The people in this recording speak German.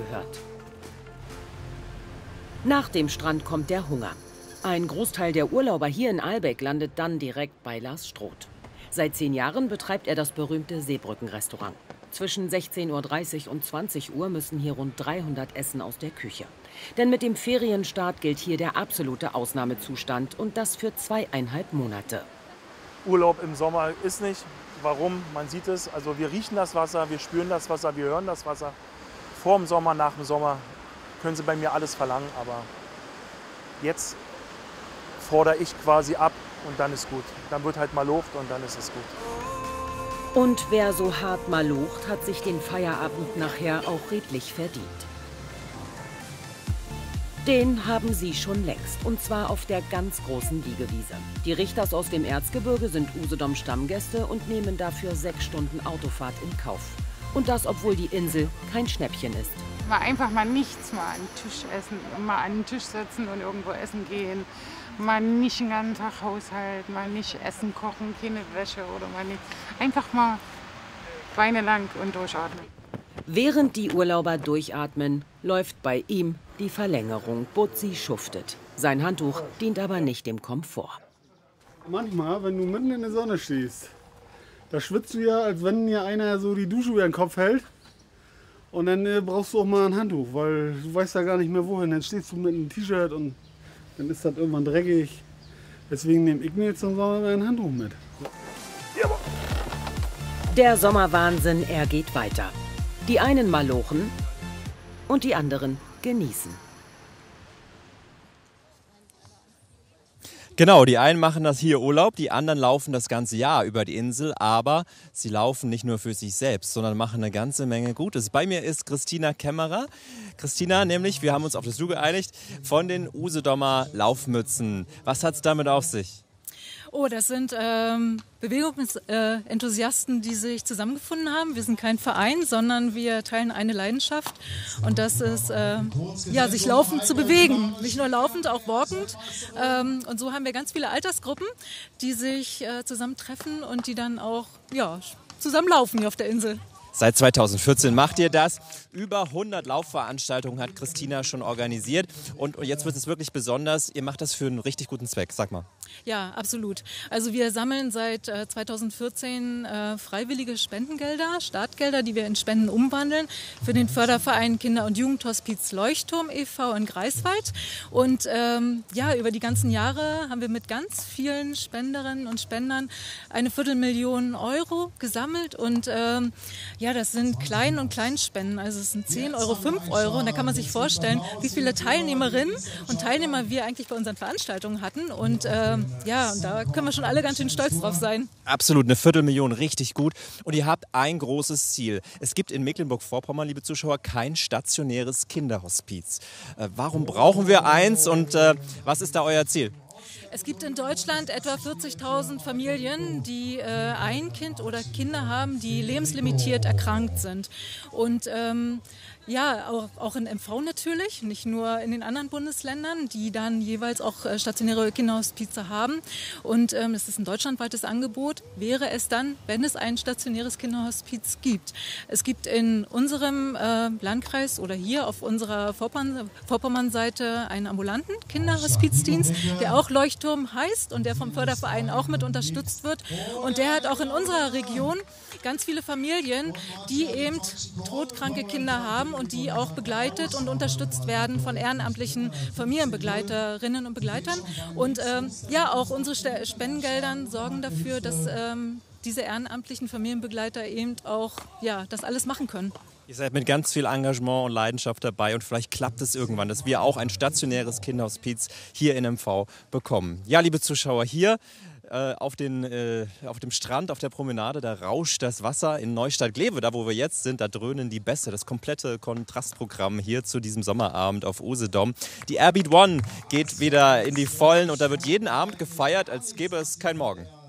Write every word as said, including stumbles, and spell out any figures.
gehört. Nach dem Strand kommt der Hunger. Ein Großteil der Urlauber hier in Ahlbeck landet dann direkt bei Lars Stroth. Seit zehn Jahren betreibt er das berühmte Seebrücken-Restaurant. Zwischen sechzehn Uhr dreißig und zwanzig Uhr müssen hier rund dreihundert essen aus der Küche. Denn mit dem Ferienstart gilt hier der absolute Ausnahmezustand und das für zweieinhalb Monate. Urlaub im Sommer ist nicht. Warum? Man sieht es. Also wir riechen das Wasser, wir spüren das Wasser, wir hören das Wasser. Vor dem Sommer, nach dem Sommer können Sie bei mir alles verlangen. Aber jetzt fordere ich quasi ab und dann ist gut. Dann wird halt mal Luft und dann ist es gut. Und wer so hart malucht, hat sich den Feierabend nachher auch redlich verdient. Den haben Sie schon längst, und zwar auf der ganz großen Liegewiese. Die Richters aus dem Erzgebirge sind Usedom-Stammgäste und nehmen dafür sechs Stunden Autofahrt in Kauf. Und das, obwohl die Insel kein Schnäppchen ist. Mal einfach mal nichts, mal an den Tisch essen, mal an den Tisch setzen und irgendwo essen gehen. Mal nicht den ganzen Tag haushalten, mal nicht essen, kochen, keine Wäsche oder mal nicht. Einfach mal Beine lang und durchatmen. Während die Urlauber durchatmen, läuft bei ihm die Verlängerung. Butzi schuftet. Sein Handtuch dient aber nicht dem Komfort. Manchmal, wenn du mitten in der Sonne stehst, da schwitzt du ja, als wenn dir einer so die Dusche über den Kopf hält. Und dann äh, brauchst du auch mal ein Handtuch, weil du weißt ja gar nicht mehr wohin. Dann stehst du mit einem T-Shirt und dann ist das irgendwann dreckig. Deswegen nehme ich mir jetzt zum Sommer ein Handtuch mit. Der Sommerwahnsinn, er geht weiter. Die einen malochen und die anderen genießen. Genau, die einen machen das hier Urlaub, die anderen laufen das ganze Jahr über die Insel, aber sie laufen nicht nur für sich selbst, sondern machen eine ganze Menge Gutes. Bei mir ist Christina Kämmerer. Christina, nämlich, wir haben uns auf das Du geeinigt, von den Usedomer Laufmützen. Was hat es damit auf sich? Oh, das sind ähm, Bewegungsenthusiasten, die sich zusammengefunden haben. Wir sind kein Verein, sondern wir teilen eine Leidenschaft. Und das ist, äh, ja, sich laufend zu bewegen. Nicht nur laufend, auch walkend. Ähm, und so haben wir ganz viele Altersgruppen, die sich äh, zusammentreffen und die dann auch, ja, zusammen laufen hier auf der Insel. Seit zweitausendvierzehn macht ihr das. Über hundert Laufveranstaltungen hat Christina schon organisiert. Und jetzt wird es wirklich besonders. Ihr macht das für einen richtig guten Zweck. Sag mal. Ja, absolut. Also wir sammeln seit äh, zweitausendvierzehn äh, freiwillige Spendengelder, Startgelder, die wir in Spenden umwandeln für den Förderverein Kinder- und Jugendhospiz Leuchtturm e V in Greifswald. Und ähm, ja, über die ganzen Jahre haben wir mit ganz vielen Spenderinnen und Spendern eine Viertelmillion Euro gesammelt. Und ähm, ja, das sind Klein- und Kleinspenden. Also es sind zehn Euro, fünf Euro. Und da kann man sich vorstellen, wie viele Teilnehmerinnen und Teilnehmer wir eigentlich bei unseren Veranstaltungen hatten. Und ähm, ja, und da können wir schon alle ganz schön stolz drauf sein. Absolut, eine Viertelmillion, richtig gut. Und ihr habt ein großes Ziel. Es gibt in Mecklenburg-Vorpommern, liebe Zuschauer, kein stationäres Kinderhospiz. Äh, warum brauchen wir eins und äh, was ist da euer Ziel? Es gibt in Deutschland etwa vierzigtausend Familien, die äh, ein Kind oder Kinder haben, die lebenslimitiert erkrankt sind. Und ähm, ja, auch, auch in M V natürlich, nicht nur in den anderen Bundesländern, die dann jeweils auch äh, stationäre Kinderhospize haben. Und ähm, es ist ein deutschlandweites Angebot, wäre es dann, wenn es ein stationäres Kinderhospiz gibt. Es gibt in unserem äh, Landkreis oder hier auf unserer Vorpommern- Vorpommern-Seite einen ambulanten Kinderhospizdienst, der auch Leuchtturm heißt und der vom Förderverein auch mit unterstützt wird. Und der hat auch in unserer Region ganz viele Familien, die eben todkranke Kinder haben und die auch begleitet und unterstützt werden von ehrenamtlichen Familienbegleiterinnen und Begleitern. Und ähm, ja, auch unsere Spendengeldern sorgen dafür, dass ähm, diese ehrenamtlichen Familienbegleiter eben auch ja, das alles machen können. Ihr seid mit ganz viel Engagement und Leidenschaft dabei und vielleicht klappt es irgendwann, dass wir auch ein stationäres Kinderhospiz hier in M V bekommen. Ja, liebe Zuschauer, hier äh, auf, den, äh, auf dem Strand, auf der Promenade, da rauscht das Wasser in Neustadt-Glewe, da wo wir jetzt sind, da dröhnen die Bässe. Das komplette Kontrastprogramm hier zu diesem Sommerabend auf Usedom. Die Airbeat One geht wieder in die Vollen und da wird jeden Abend gefeiert, als gäbe es kein Morgen.